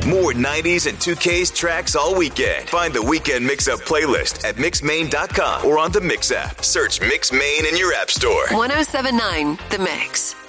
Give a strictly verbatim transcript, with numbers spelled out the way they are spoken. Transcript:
More nineties and two K's tracks all weekend. Find the Weekend Mix-Up playlist at mix main dot com or on the Mix app. Search Mix Main in your app store. one oh seven point nine The Mix.